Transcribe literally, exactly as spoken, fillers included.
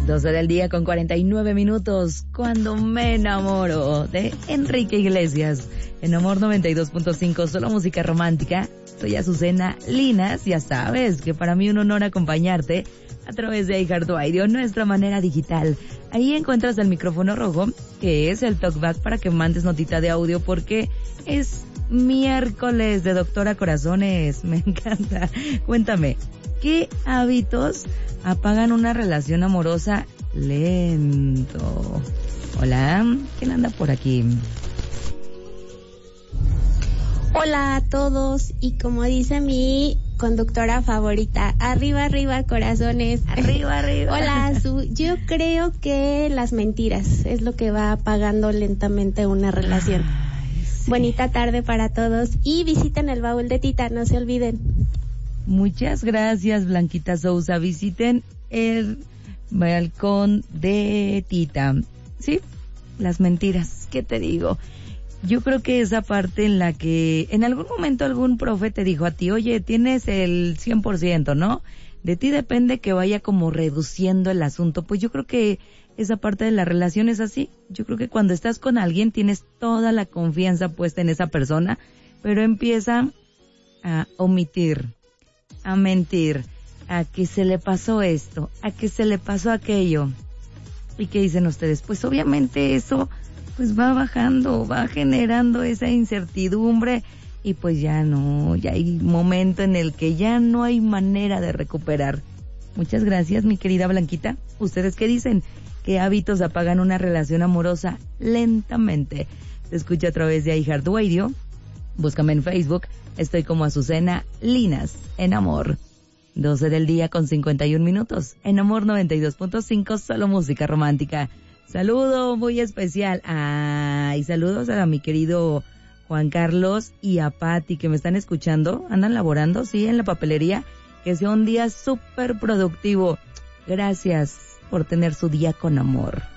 doce del día con cuarenta y nueve minutos, cuando me enamoro, de Enrique Iglesias. En Amor noventa y dos punto cinco, solo música romántica. Soy Azucena Linas, ya sabes que para mí un honor acompañarte a través de iHeartRadio, nuestra manera digital. Ahí encuentras el micrófono rojo, que es el talkback para que mandes notita de audio, porque es miércoles de Doctora Corazones. Me encanta. Cuéntame, ¿qué hábitos apagan una relación amorosa lento? Hola, ¿quién anda por aquí? Hola a todos, y como dice mi conductora favorita, arriba, arriba, corazones. Arriba, arriba. Hola, Azu. Yo creo que las mentiras es lo que va apagando lentamente una relación. Ay, sí. Bonita tarde para todos, y visiten el baúl de Tita, no se olviden. Muchas gracias, Blanquita Sousa. Visiten el balcón de Tita. Sí, las mentiras, ¿qué te digo? Yo creo que esa parte en la que en algún momento algún profe te dijo a ti, oye, tienes el cien por ciento, ¿no? De ti depende que vaya como reduciendo el asunto. Pues yo creo que esa parte de la relación es así. Yo creo que cuando estás con alguien tienes toda la confianza puesta en esa persona, pero empieza a omitir, a mentir, a que se le pasó esto, a que se le pasó aquello. ¿Y qué dicen ustedes? Pues obviamente eso pues va bajando, va generando esa incertidumbre, y pues ya no, ya hay momento en el que ya no hay manera de recuperar. Muchas gracias, mi querida Blanquita. ¿Ustedes qué dicen? ¿Qué hábitos apagan una relación amorosa lentamente? Te escucho a través de iHeartRadio. Búscame en Facebook. Estoy como Azucena Linas, en Amor. doce del día con cincuenta y un minutos. En Amor noventa y dos punto cinco, solo música romántica. Saludo muy especial. Ay, saludos a mi querido Juan Carlos y a Patti, que me están escuchando. Andan laborando, sí, en la papelería. Que sea un día súper productivo. Gracias por tener su día con amor.